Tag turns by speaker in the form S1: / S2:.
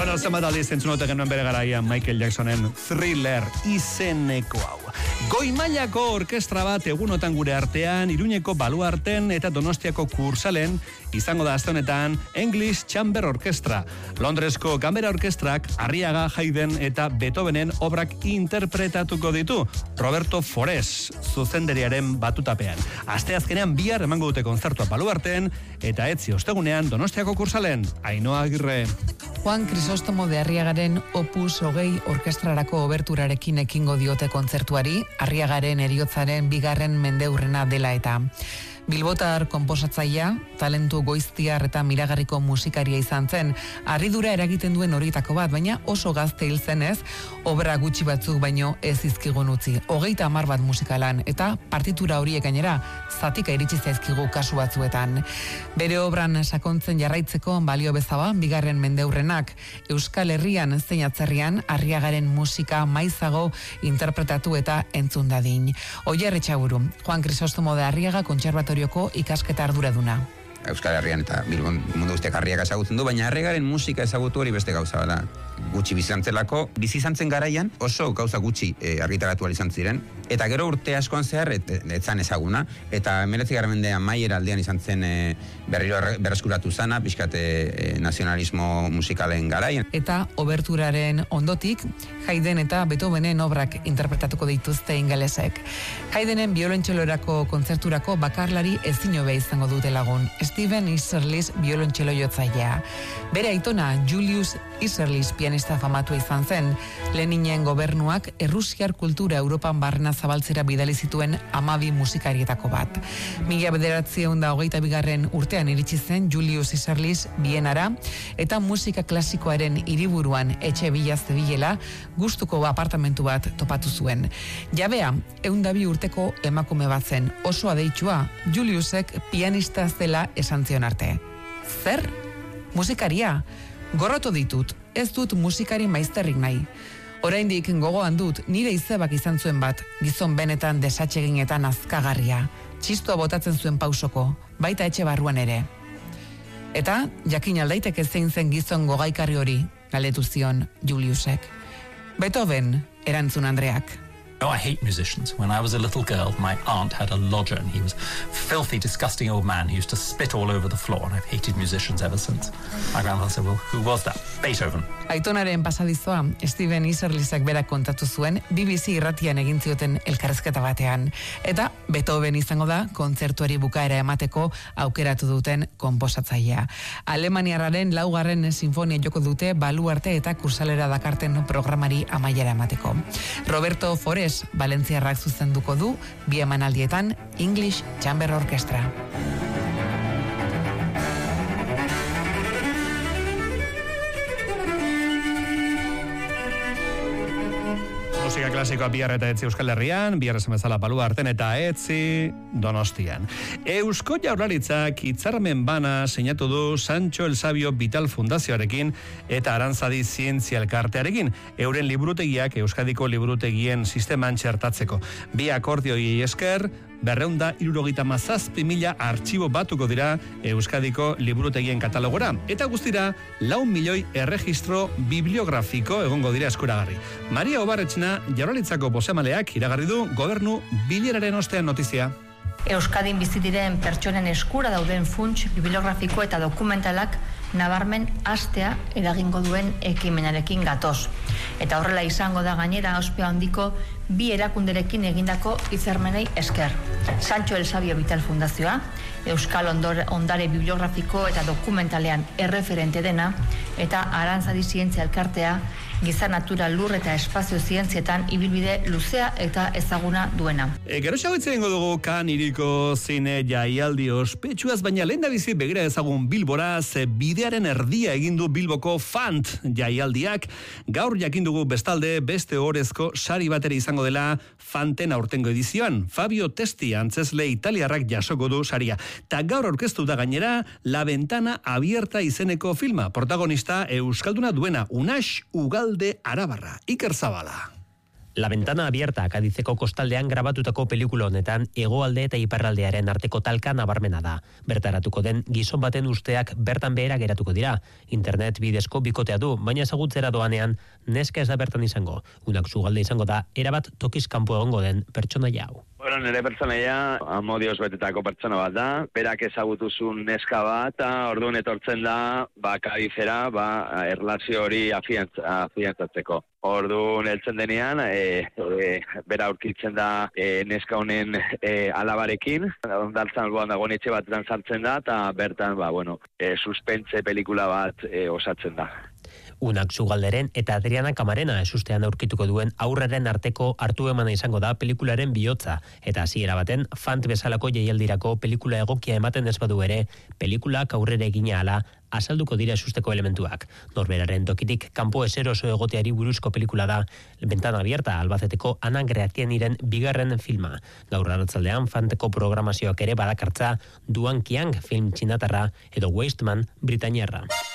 S1: Bueno, zenbat aldiz entzunote genuen bere garaian Michael Jacksonen Thriller izeneko hau. Goi mailako orkestra bat egunotan gure artean, Iruñeko Baluarten eta Donostiako Kursalen izango da aste honetan English Chamber Orchestra. Londresko Ganbera Orkestrak Arriaga, Haydn eta Beethovenen obrak interpretatuko ditu. Roberto Forés zuzendariaren batutapean. Asteazkenean bihar emango dute kontzertua Baluarten eta etzi ostegunean Donostiako Kursalen. Ainhoa Agirre.
S2: Juan Crisóstomo de Arriagaren Opus 20 orkestrarako oberturarekin ekingo diote kontzertuari, Arriagaren heriotzaren 2. mendeurrena dela eta. Bilbotar konposatzailea, talentu goiztiar eta miragarriko musikaria izan zen, harridura eragiten duen horietako bat, baina oso gazte hil zenez, obra gutxi batzuk baino ez izkigun utzi. 30 bat musikalan, eta partitura horiek gainera, zatika iritsi zaizkigu kasu batzuetan. Bere obran sakontzen jarraitzeko balio bezala, 2. mendeurrenak, Euskal Herrian zein atzerrian, Arriagaren musika maizago interpretatu eta entzun dadin. Oier Etxaburu, Juan Crisóstomo de Arriaga Kontserbatorioko ikasketa arduraduna.
S3: Euskal Herrian eta Bilbon mundu guztiak Arriaga ezagutzen du, baina Arriagaren musika ezagutu hori beste gauza bada. Gutxi bizi izan zen garaian, oso gauza gutxi argitaratu izan ziren, eta gero urte askoan zehar etzan ezaguna, eta 19. mendean maiera aldean izan zen berriro berreskuratu zana, pixkat nazionalismo musikalen garaian.
S2: Eta oberturaren ondotik, Haydn eta Beethovenen obrak interpretatuko dituzte ingelesek. Haydnen biolontxelorako kontzerturako bakarlari ezin hobe izango dute lagun, Steven Isserlis biolontxelo jotzailea. Bere aitona Julius Isserlis pianista famatua izan zen, Leninen gobernuak Errusiar kultura Europan barrena zabaltzera bidali zituen 12 musikarietako bat. 1922 urtean iritsi zen Julius Isserlis Bienara, eta musika klasikoaren hiriburuan etxe bila zebilela gustuko apartamentu bat topatu zuen. Jabea, 102 urteko emakume bat zen, oso adeitsua, Juliusek pianista zela esan zion arte. Zer? Musikaria? Gorrotu ditut, ez dut musikari maizterrik nahi. Oraindik gogoan dut nire izebak izan zuen bat, gizon benetan desatseginetan azkagarria. Txistua botatzen zuen pausoko, baita etxe barruan ere. Eta, jakin aldaiteke zein zen gizon gogaikarri hori, galdetu zion Juliusek. Beethoven, erantzun Andreak.
S4: Oh, I hate musicians. When I was a little girl, my aunt had a lodger, and he was a filthy, disgusting old man. He used to spit all over the floor, and I've hated musicians ever since. My grandfather said, well, who was that? Beethoven.
S2: Aitonaren pasadizoa, Steven Isserlisek berak kontatu zuen, BBC irratian egin zioten elkarrezketa batean. Eta Beethoven izango da, kontzertuari bukaera emateko aukeratu duten konposatzailea. Alemaniarraren 4. sinfonia joko dute Baluarte eta Kursalera dakarten programari amaiera emateko. Roberto Forés Valentziarrak zuzenduko du 2 emanaldietan English Chamber Orchestra.
S1: Musika klasikoa bihar eta etzi Euskal Herrian, bihar esan bezala Baluarten eta etzi Donostian. Eusko Jaurlaritzak hitzarmen bana sinatu du Sancho el Sabio Vital Fundazioarekin eta Arantzadi Zientzia Elkartearekin, euren liburutegiak Euskadiko liburutegien sisteman txertatzeko. Bi akordioi esker, 277.000 artxibo batuko dira Euskadiko liburutegien katalogora. Eta guztira, 4 milioi erregistro bibliografiko egongo dira eskuragarri. Maria Obarretxena, Jaurlaritzako bozemaleak iragarri du gobernu bileraren ostean notizia.
S5: Euskadin bizi diren pertsonen eskura dauden funts bibliografiko eta dokumentalak nabarmen hastea eragingo duen ekimenarekin gatoz. Eta horrela izango da gainera ospea handiko 2 erakunderekin egindako hitzarmenei esker. Sancho el Sabio Vital Fundazioa, Euskal Ondare Bibliografiko eta Dokumentalean erreferente dena, eta Arantzadi Zientzia Elkartea, giza natura, lur eta espazio zientzietan ibilbide luzea eta ezaguna duena.
S1: Gero xagoitzen egingo dugu Kan hiriko zine jaialdi ospetsuaz, baina lehendabizi begira ezagun Bilbora, ze bidearen erdia egindu Bilboko Fant jaialdiak. Gaur jakin dugu bestalde beste ohorezko sari batera izango dela Fanten aurtengo edizioan. Fabio Testi antzesle italiarrak jasoko du saria. Ta gaur aurkeztu da gainera La Ventana Abierta izeneko filma. Protagonista euskalduna duena Unax Ugalde Arabarra. Iker Zabala.
S6: La Ventana Abierta Kadizeko kostaldean grabatutako pelikula honetan hegoalde eta iparraldearen arteko talka nabarmena da. Bertaratuko den gizon baten usteak bertan behera geratuko dira. Internet bidezko bikotea du, baina ezagutzera doanean neska ez da bertan izango. Unak sugalde izango da, erabat tokiz kanpo egongo den pertsonaia hau.
S7: Bueno, nire pertsonaia amodioz betetako pertsona bat da. Berak ezagutuzun neska bat, orduan etortzen da, Kadizera, erlazio hori afiantzatzeko. Orduan heltzen denean, bera aurkitzen da neska honen alabarekin, ondartzan alboan dagoen etxe batetan sartzen da, eta bertan, suspentse pelikula bat osatzen da.
S6: Unak Sugalderen eta Adriana Camarena esustean aurkituko duen aurraren arteko hartu emana izango da pelikularen bihotza, eta hasiera baten fant bezalako jaialdirako pelikula egokia ematen ez badu ere, pelikulak aurrera egina ala azalduko dira esusteko elementuak. Norberaren tokitik kanpo ezeroso egoteari buruzko pelikula da Ventana Abierta Albaceteko Ana Gratianiren bigarren filma. Gaur arratzaldean fanteko programazioak ere badakartza Duan Qiang film txinatarra edo Wasteman britainiarra.